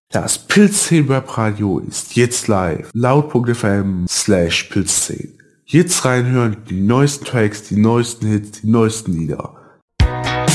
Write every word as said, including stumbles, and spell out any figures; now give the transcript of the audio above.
Das Pilzzehn Webradio ist jetzt live. Laut.fm slash Pilzzehn. Jetzt reinhören, die neuesten Tracks, die neuesten Hits, die neuesten Lieder.